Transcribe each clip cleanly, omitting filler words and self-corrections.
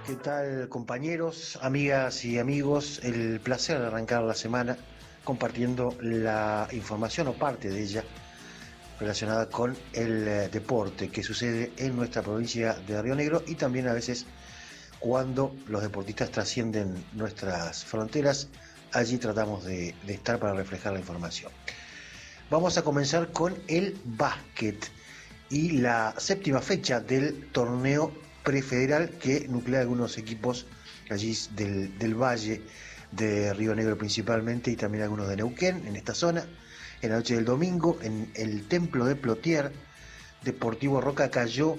¿Qué tal, compañeros, amigas y amigos? El placer de arrancar la semana compartiendo la información o parte de ella relacionada con el deporte que sucede en nuestra provincia de Río Negro y también a veces cuando los deportistas trascienden nuestras fronteras, allí tratamos de estar para reflejar la información. Vamos a comenzar con el básquet y la séptima fecha del torneo prefederal que nuclea algunos equipos allí del valle de Río Negro principalmente y también algunos de Neuquén en esta zona. En la noche del domingo en el templo de Plotier, Deportivo Roca cayó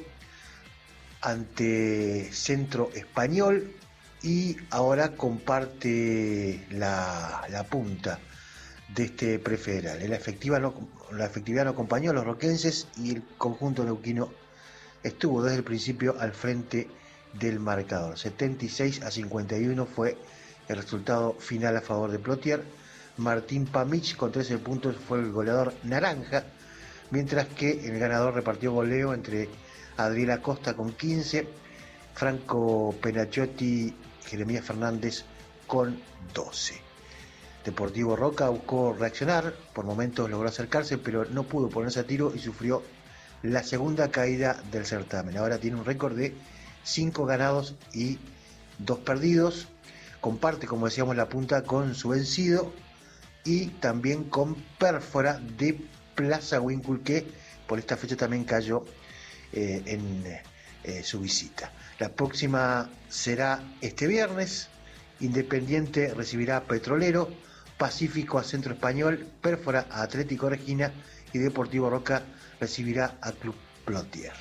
ante Centro Español y ahora comparte la punta de este prefederal. La efectividad no acompañó a los roquenses y el conjunto neuquino estuvo desde el principio al frente del marcador. 76-51 fue el resultado final a favor de Plotier. Martín Pamich con 13 puntos fue el goleador naranja, mientras que el ganador repartió goleo entre Adriel Acosta con 15, Franco Penachiotti y Jeremías Fernández con 12. Deportivo Roca buscó reaccionar, por momentos logró acercarse, pero no pudo ponerse a tiro y sufrió la segunda caída del certamen. Ahora tiene un récord de 5 ganados y 2 perdidos. Comparte, como decíamos, la punta con su vencido y también con Pérfora de Plaza Huíncul, que por esta fecha también cayó en su visita. La próxima será este viernes. Independiente recibirá a Petrolero, Pacífico a Centro Español, Pérfora a Atlético Regina y Deportivo Roca recibirá a Club Plotier.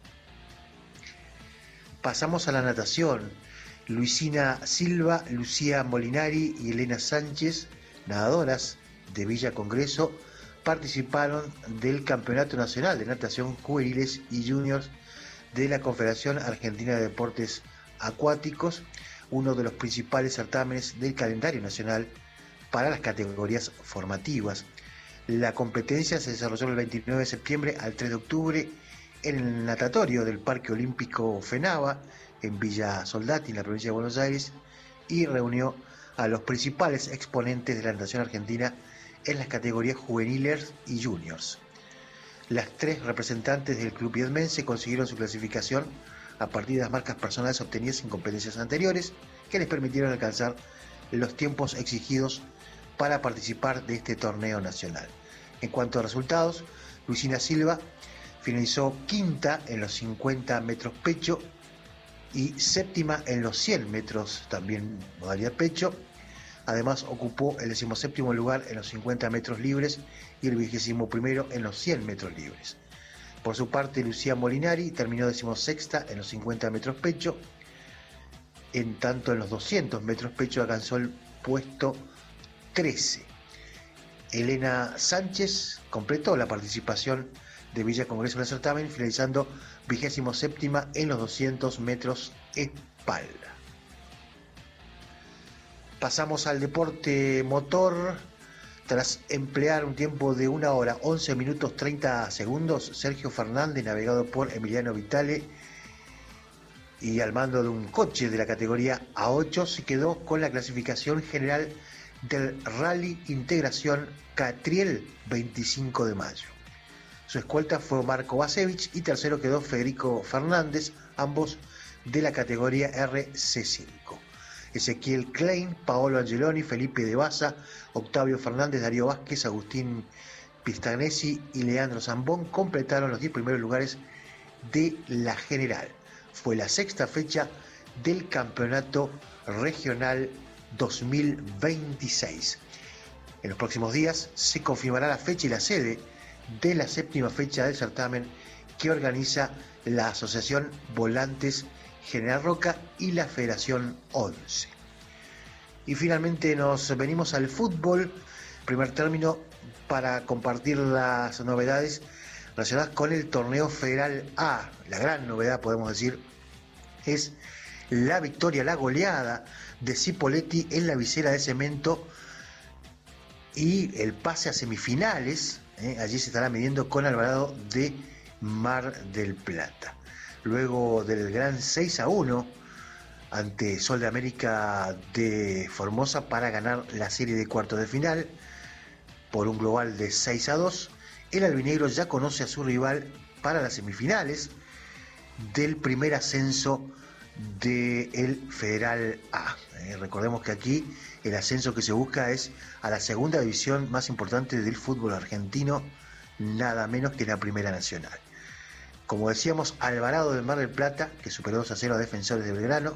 Pasamos a la natación. Luisina Silva, Lucía Molinari y Elena Sánchez, nadadoras de Villa Congreso, participaron del Campeonato Nacional de Natación Juveniles y Juniors de la Confederación Argentina de Deportes Acuáticos, uno de los principales certámenes del calendario nacional para las categorías formativas. La competencia se desarrolló el 29 de septiembre al 3 de octubre en el natatorio del Parque Olímpico Fenaba, en Villa Soldati, en la provincia de Buenos Aires, y reunió a los principales exponentes de la natación argentina en las categorías juveniles y juniors. Las 3 representantes del club viedmense consiguieron su clasificación a partir de las marcas personales obtenidas en competencias anteriores, que les permitieron alcanzar los tiempos exigidos para participar de este torneo nacional. En cuanto a resultados, Luisina Silva finalizó quinta en los 50 metros pecho y séptima en los 100 metros, también modalidad pecho. Además ocupó el 17º lugar en los 50 metros libres y el 21º en los 100 metros libres. Por su parte, Lucía Molinari terminó 16ª en los 50 metros pecho. En tanto, en los 200 metros pecho alcanzó el puesto 13. Elena Sánchez completó la participación de Villa Congreso en el certamen, finalizando 27ª en los 200 metros espalda. Pasamos al deporte motor. Tras emplear un tiempo de 1 hora 11 minutos 30 segundos, Sergio Fernández, navegado por Emiliano Vitale y al mando de un coche de la categoría A8, se quedó con la clasificación general del Rally Integración Catriel 25 de mayo. Su escolta fue Marco Basevich y tercero quedó Federico Fernández, ambos de la categoría RC5. Ezequiel Klein, Paolo Angeloni, Felipe de Baza, Octavio Fernández, Darío Vázquez, Agustín Pistagnesi y Leandro Zambón completaron los 10 primeros lugares de la general. Fue la 6ª fecha del Campeonato Regional 2026. En los próximos días se confirmará la fecha y la sede de la 7ª fecha del certamen que organiza la Asociación Volantes General Roca y la Federación 11. Y finalmente nos venimos al fútbol, primer término, para compartir las novedades relacionadas con el torneo Federal A. La gran novedad, podemos decir, es la victoria, la goleada de Cipolletti en la visera de Cemento y el pase a semifinales. Allí se estará midiendo con Alvarado de Mar del Plata. Luego del gran 6-1 ante Sol de América de Formosa para ganar la serie de cuartos de final por un global de 6-2. El albinegro ya conoce a su rival para las semifinales del primer ascenso del Federal A. Recordemos que aquí el ascenso que se busca es a la segunda división más importante del fútbol argentino, nada menos que la Primera Nacional. Como decíamos, Alvarado del Mar del Plata, que superó 2-0 a Defensores de Belgrano,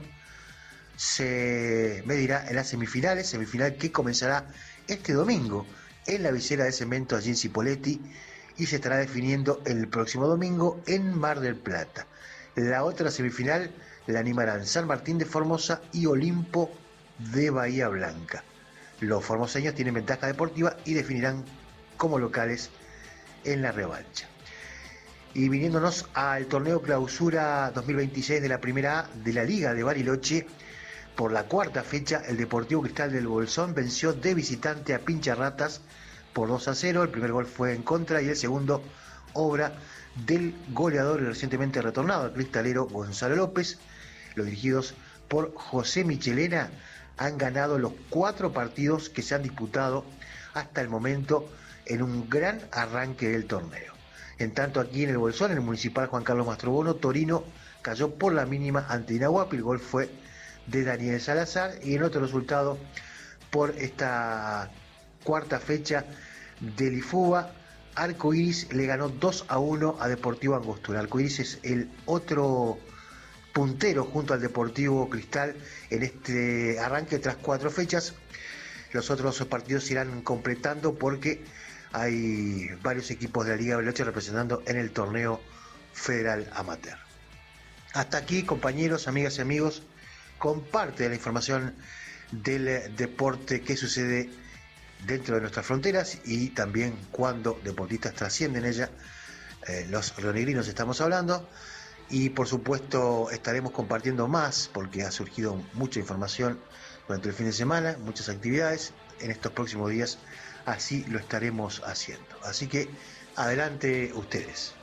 se medirá en las semifinal que comenzará este domingo en la visera de cemento allí en Cipolletti y se estará definiendo el próximo domingo en Mar del Plata. La otra semifinal la animarán San Martín de Formosa y Olimpo de Bahía Blanca. Los formoseños tienen ventaja deportiva y definirán como locales en la revancha. Y viniéndonos al torneo clausura 2026 de la Primera A de la Liga de Bariloche, por la cuarta fecha el Deportivo Cristal del Bolsón venció de visitante a Pincharratas por 2-0. El primer gol fue en contra y el segundo obra del goleador recientemente retornado, el cristalero Gonzalo López. Los dirigidos por José Michelena han ganado los 4 partidos que se han disputado hasta el momento en un gran arranque del torneo. En tanto, aquí en el Bolsón, en el Municipal Juan Carlos Mastrobono, Torino cayó por la mínima ante Inahuapi. El gol fue de Daniel Salazar. Y en otro resultado, por esta cuarta fecha del IFUBA, Arcoiris le ganó 2-1 a Deportivo Angostura. Arcoiris es el otro puntero junto al Deportivo Cristal en este arranque tras 4 fechas. Los otros partidos se irán completando porque hay varios equipos de la Liga Bariloche representando en el torneo federal amateur. Hasta aquí, compañeros, amigas y amigos, con parte de la información del deporte que sucede dentro de nuestras fronteras y también cuando deportistas trascienden ella. Los rionegrinos estamos hablando y por supuesto estaremos compartiendo más porque ha surgido mucha información durante el fin de semana, muchas actividades. En estos próximos días así lo estaremos haciendo. Así que adelante ustedes.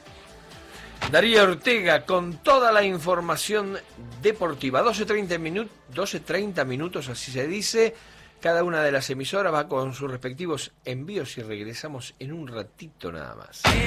Darío Ortega con toda la información deportiva. 12:30 minutos, así se dice. Cada una de las emisoras va con sus respectivos envíos y regresamos en un ratito nada más.